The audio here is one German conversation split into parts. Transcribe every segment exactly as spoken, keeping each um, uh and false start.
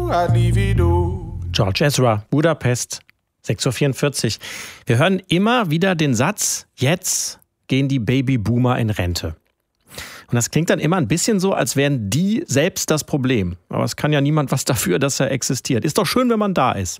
I'd leave it all. George Ezra, Budapest, sechs Uhr vierundvierzig. Wir hören immer wieder den Satz, jetzt gehen die Babyboomer in Rente. Und das klingt dann immer ein bisschen so, als wären die selbst das Problem. Aber es kann ja niemand was dafür, dass er existiert. Ist doch schön, wenn man da ist.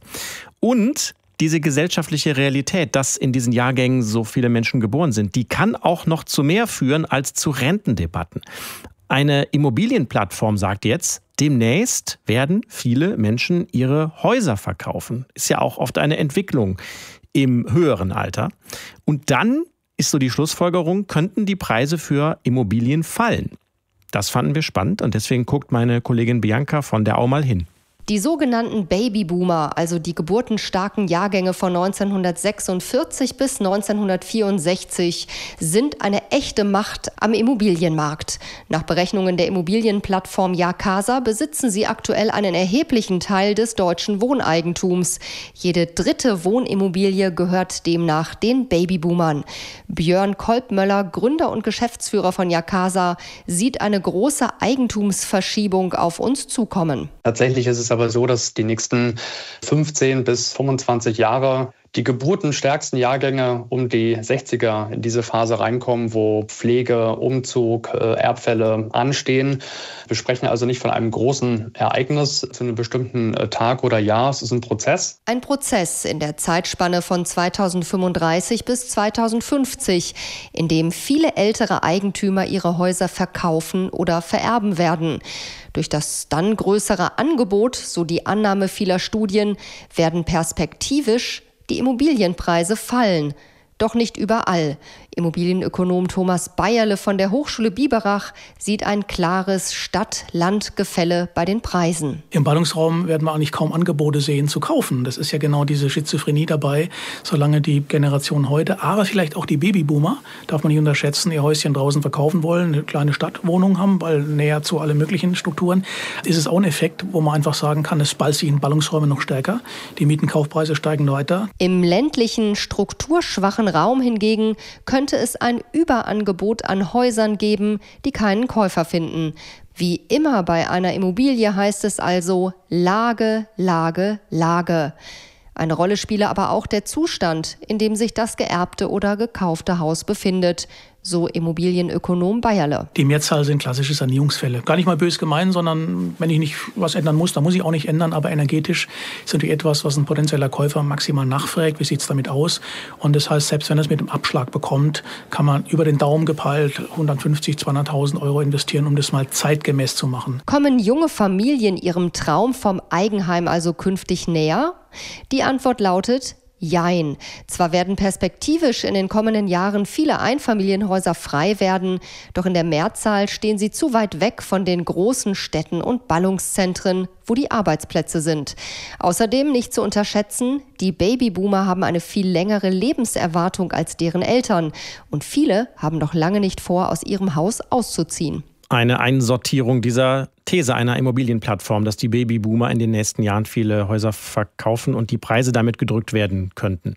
Und diese gesellschaftliche Realität, dass in diesen Jahrgängen so viele Menschen geboren sind, die kann auch noch zu mehr führen als zu Rentendebatten. Eine Immobilienplattform sagt jetzt, demnächst werden viele Menschen ihre Häuser verkaufen. Ist ja auch oft eine Entwicklung im höheren Alter. Und dann ist so die Schlussfolgerung, könnten die Preise für Immobilien fallen. Das fanden wir spannend und deswegen guckt meine Kollegin Bianca von der Au mal hin. Die sogenannten Babyboomer, also die geburtenstarken Jahrgänge von neunzehnhundertsechsundvierzig bis neunzehnhundertvierundsechzig, sind eine echte Macht am Immobilienmarkt. Nach Berechnungen der Immobilienplattform Jacasa besitzen sie aktuell einen erheblichen Teil des deutschen Wohneigentums. Jede dritte Wohnimmobilie gehört demnach den Babyboomern. Björn Kolbmöller, Gründer und Geschäftsführer von Jacasa, sieht eine große Eigentumsverschiebung auf uns zukommen. Tatsächlich ist es aber so, dass die nächsten fünfzehn bis fünfundzwanzig Jahre die geburtenstärksten Jahrgänge um die sechziger in diese Phase reinkommen, wo Pflege, Umzug, Erbfälle anstehen. Wir sprechen also nicht von einem großen Ereignis zu einem bestimmten Tag oder Jahr. Es ist ein Prozess. Ein Prozess in der Zeitspanne von zweitausendfünfunddreißig bis zweitausendfünfzig, in dem viele ältere Eigentümer ihre Häuser verkaufen oder vererben werden. Durch das dann größere Angebot, so die Annahme vieler Studien, werden perspektivisch die Immobilienpreise fallen. Doch nicht überall. Immobilienökonom Thomas Bayerle von der Hochschule Biberach sieht ein klares Stadt-Land-Gefälle bei den Preisen. Im Ballungsraum werden wir eigentlich kaum Angebote sehen zu kaufen. Das ist ja genau diese Schizophrenie dabei, solange die Generation heute, aber vielleicht auch die Babyboomer, darf man nicht unterschätzen, ihr Häuschen draußen verkaufen wollen, eine kleine Stadtwohnung haben, weil näher zu allen möglichen Strukturen, ist es auch ein Effekt, wo man einfach sagen kann, es ballt sich in Ballungsräumen noch stärker. Die Mietenkaufpreise steigen weiter. Im ländlichen, strukturschwachen Raum hingegen könnte es ein Überangebot an Häusern geben, die keinen Käufer finden. Wie immer bei einer Immobilie heißt es also Lage, Lage, Lage. Eine Rolle spiele aber auch der Zustand, in dem sich das geerbte oder gekaufte Haus befindet, so Immobilienökonom Bayerle. Die Mehrzahl sind klassische Sanierungsfälle. Gar nicht mal bös gemeint, sondern wenn ich nicht was ändern muss, dann muss ich auch nicht ändern. Aber energetisch ist natürlich etwas, was ein potenzieller Käufer maximal nachfragt. Wie sieht es damit aus? Und das heißt, selbst wenn er es mit dem Abschlag bekommt, kann man über den Daumen gepeilt hundertfünfzig, zweihunderttausend Euro investieren, um das mal zeitgemäß zu machen. Kommen junge Familien ihrem Traum vom Eigenheim also künftig näher? Die Antwort lautet Jein. Zwar werden perspektivisch in den kommenden Jahren viele Einfamilienhäuser frei werden, doch in der Mehrzahl stehen sie zu weit weg von den großen Städten und Ballungszentren, wo die Arbeitsplätze sind. Außerdem nicht zu unterschätzen, die Babyboomer haben eine viel längere Lebenserwartung als deren Eltern und viele haben noch lange nicht vor, aus ihrem Haus auszuziehen. Eine Einsortierung dieser These einer Immobilienplattform, dass die Babyboomer in den nächsten Jahren viele Häuser verkaufen und die Preise damit gedrückt werden könnten.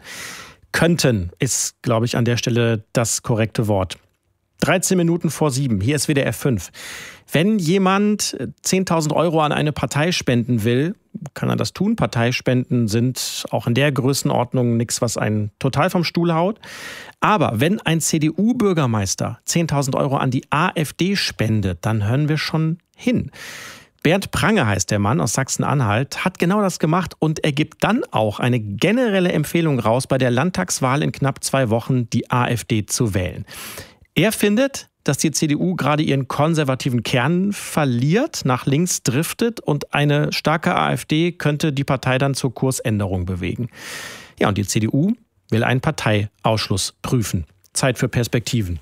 Könnten ist, glaube ich, an der Stelle das korrekte Wort. dreizehn Minuten vor sieben, hier ist W D R fünf. Wenn jemand zehntausend Euro an eine Partei spenden will, kann er das tun. Parteispenden sind auch in der Größenordnung nichts, was einen total vom Stuhl haut. Aber wenn ein C D U-Bürgermeister zehntausend Euro an die AfD spendet, dann hören wir schon hin. Bernd Prange heißt der Mann aus Sachsen-Anhalt, hat genau das gemacht und er gibt dann auch eine generelle Empfehlung raus, bei der Landtagswahl in knapp zwei Wochen die AfD zu wählen. Er findet, dass die C D U gerade ihren konservativen Kern verliert, nach links driftet und eine starke AfD könnte die Partei dann zur Kursänderung bewegen. Ja, und die C D U will einen Parteiausschluss prüfen. Zeit für Perspektiven.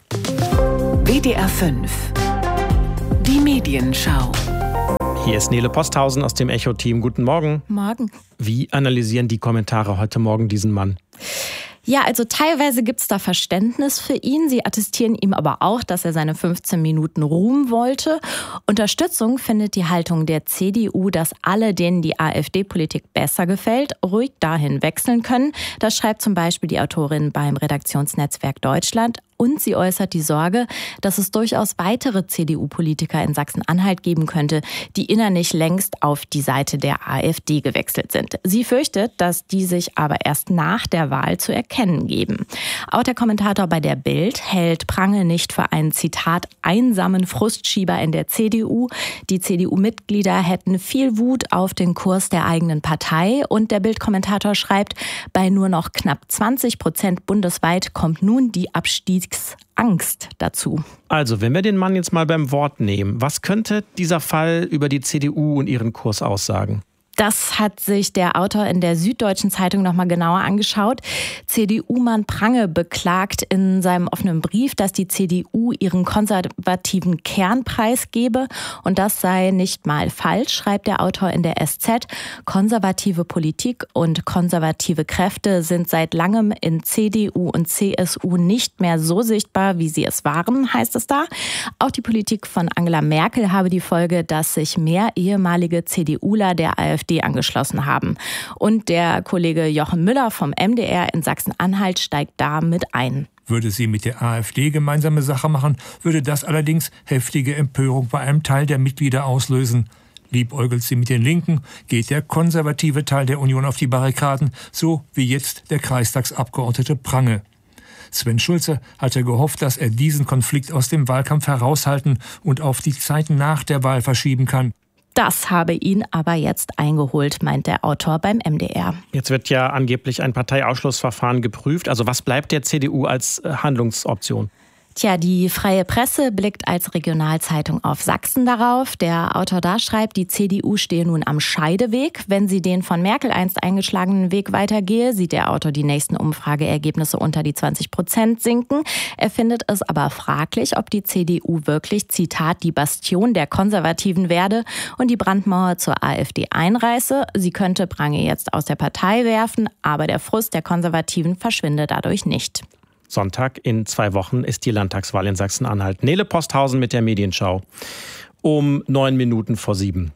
W D R fünf. Die Medienschau. Hier ist Nele Posthausen aus dem Echo-Team. Guten Morgen. Morgen. Wie analysieren die Kommentare heute Morgen diesen Mann? Ja, also teilweise gibt es da Verständnis für ihn. Sie attestieren ihm aber auch, dass er seine fünfzehn Minuten Ruhm wollte. Unterstützung findet die Haltung der C D U, dass alle, denen die AfD-Politik besser gefällt, ruhig dahin wechseln können. Das schreibt zum Beispiel die Autorin beim Redaktionsnetzwerk Deutschland. und sie äußert die Sorge, dass es durchaus weitere C D U-Politiker in Sachsen-Anhalt geben könnte, die innerlich längst auf die Seite der AfD gewechselt sind. Sie fürchtet, dass die sich aber erst nach der Wahl zu erkennen geben. Auch der Kommentator bei der Bild hält Prange nicht für einen, Zitat, einsamen Frustschieber in der C D U. Die C D U-Mitglieder hätten viel Wut auf den Kurs der eigenen Partei. Und der Bild-Kommentator schreibt, bei nur noch knapp zwanzig Prozent bundesweit kommt nun die Abstiegsangst dazu. Also, wenn wir den Mann jetzt mal beim Wort nehmen, was könnte dieser Fall über die C D U und ihren Kurs aussagen? Das hat sich der Autor in der Süddeutschen Zeitung noch mal genauer angeschaut. C D U-Mann Prange beklagt in seinem offenen Brief, dass die C D U ihren konservativen Kern preisgebe. Und das sei nicht mal falsch, schreibt der Autor in der S Z. Konservative Politik und konservative Kräfte sind seit langem in C D U und C S U nicht mehr so sichtbar, wie sie es waren, heißt es da. Auch die Politik von Angela Merkel habe die Folge, dass sich mehr ehemalige CDUler der AfD angeschlossen haben. Und der Kollege Jochen Müller vom M D R in Sachsen-Anhalt steigt da mit ein. Würde sie mit der AfD gemeinsame Sache machen, würde das allerdings heftige Empörung bei einem Teil der Mitglieder auslösen. Liebäugelt sie mit den Linken, geht der konservative Teil der Union auf die Barrikaden, so wie jetzt der Kreistagsabgeordnete Prange. Sven Schulze hatte gehofft, dass er diesen Konflikt aus dem Wahlkampf heraushalten und auf die Zeit nach der Wahl verschieben kann. Das habe ihn aber jetzt eingeholt, meint der Autor beim M D R. Jetzt wird ja angeblich ein Parteiausschlussverfahren geprüft. Also was bleibt der C D U als Handlungsoption? Tja, die Freie Presse blickt als Regionalzeitung auf Sachsen darauf. Der Autor da schreibt, die C D U stehe nun am Scheideweg. Wenn sie den von Merkel einst eingeschlagenen Weg weitergehe, sieht der Autor die nächsten Umfrageergebnisse unter die zwanzig Prozent sinken. Er findet es aber fraglich, ob die C D U wirklich, Zitat, die Bastion der Konservativen werde und die Brandmauer zur AfD einreiße. Sie könnte Prange jetzt aus der Partei werfen, aber der Frust der Konservativen verschwinde dadurch nicht. Sonntag in zwei Wochen ist die Landtagswahl in Sachsen-Anhalt. Nele Posthausen mit der Medienschau. Um neun Minuten vor sieben.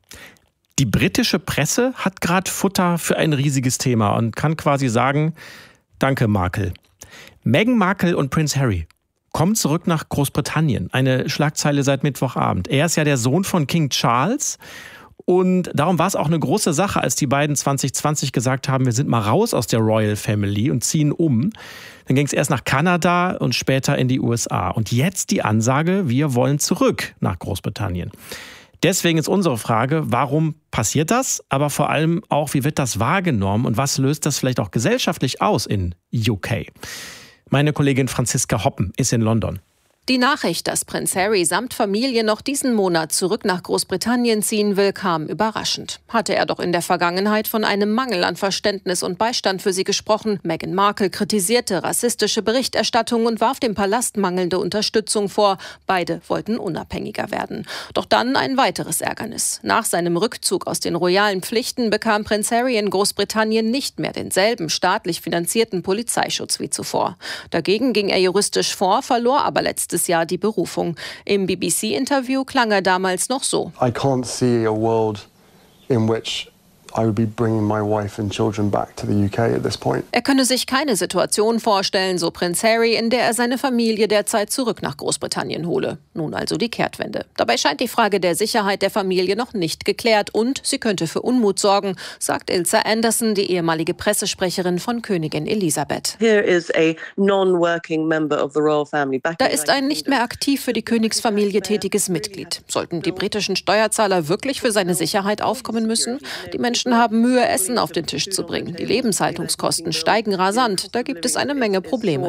Die britische Presse hat gerade Futter für ein riesiges Thema und kann quasi sagen, danke Markle. Meghan Markle und Prince Harry kommen zurück nach Großbritannien. Eine Schlagzeile seit Mittwochabend. Er ist ja der Sohn von King Charles. Und darum war es auch eine große Sache, als die beiden zwanzig zwanzig gesagt haben, wir sind mal raus aus der Royal Family und ziehen um. Dann ging es erst nach Kanada und später in die U S A. Und jetzt die Ansage, wir wollen zurück nach Großbritannien. Deswegen ist unsere Frage, warum passiert das? Aber vor allem auch, wie wird das wahrgenommen und was löst das vielleicht auch gesellschaftlich aus in U K? Meine Kollegin Franziska Hoppen ist in London. Die Nachricht, dass Prinz Harry samt Familie noch diesen Monat zurück nach Großbritannien ziehen will, kam überraschend. Hatte er doch in der Vergangenheit von einem Mangel an Verständnis und Beistand für sie gesprochen. Meghan Markle kritisierte rassistische Berichterstattung und warf dem Palast mangelnde Unterstützung vor. Beide wollten unabhängiger werden. Doch dann ein weiteres Ärgernis. Nach seinem Rückzug aus den royalen Pflichten bekam Prinz Harry in Großbritannien nicht mehr denselben staatlich finanzierten Polizeischutz wie zuvor. Dagegen ging er juristisch vor, verlor aber letztes Jahr die Berufung. Im B B C-Interview klang er damals noch so. I can't see a world in which I would be bringing my wife and children back to the U K at this point. Er könne sich keine Situation vorstellen, so Prinz Harry, in der er seine Familie derzeit zurück nach Großbritannien hole. Nun also die Kehrtwende. Dabei scheint die Frage der Sicherheit der Familie noch nicht geklärt und sie könnte für Unmut sorgen, sagt Ilse Anderson, die ehemalige Pressesprecherin von Königin Elisabeth. Here is a non-working member of the royal family back. Da ist ein nicht mehr aktiv für die Königsfamilie tätiges Mitglied. Sollten die britischen Steuerzahler wirklich für seine Sicherheit aufkommen müssen? Die Menschen haben Mühe, Essen auf den Tisch zu bringen. Die Lebenshaltungskosten steigen rasant. Da gibt es eine Menge Probleme.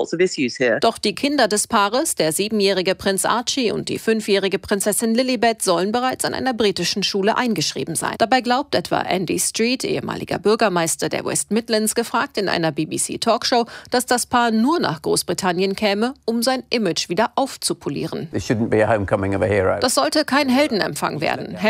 Doch die Kinder des Paares, der siebenjährige Prinz Archie und die fünfjährige Prinzessin Lilibet, sollen bereits an einer britischen Schule eingeschrieben sein. Dabei glaubt etwa Andy Street, ehemaliger Bürgermeister der West Midlands, gefragt in einer B B C-Talkshow, dass das Paar nur nach Großbritannien käme, um sein Image wieder aufzupolieren. Das sollte kein Heldenempfang werden.